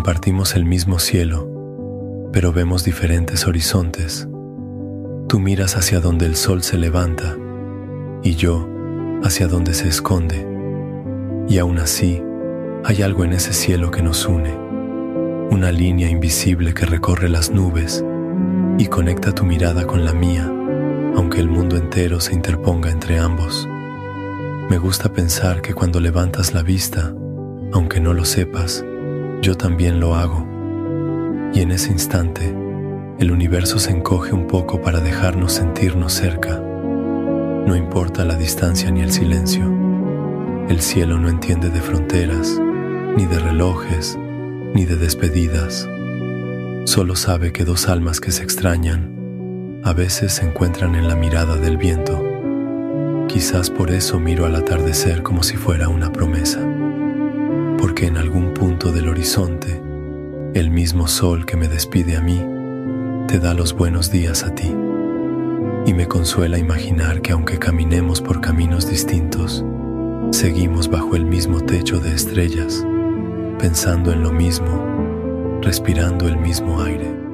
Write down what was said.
Compartimos el mismo cielo, pero vemos diferentes horizontes. Tú miras hacia donde el sol se levanta y yo hacia donde se esconde. Y aún así, hay algo en ese cielo que nos une, una línea invisible que recorre las nubes y conecta tu mirada con la mía, aunque el mundo entero se interponga entre ambos. Me gusta pensar que cuando levantas la vista, aunque no lo sepas, yo también lo hago. Y en ese instante, el universo se encoge un poco para dejarnos sentirnos cerca. No importa la distancia ni el silencio. El cielo no entiende de fronteras, ni de relojes, ni de despedidas. Solo sabe que dos almas que se extrañan a veces se encuentran en la mirada del viento. Quizás por eso miro al atardecer como si fuera una promesa, porque en algún punto del horizonte, el mismo sol que me despide a mí, te da los buenos días a ti. Y me consuela imaginar que aunque caminemos por caminos distintos, seguimos bajo el mismo techo de estrellas, pensando en lo mismo, respirando el mismo aire.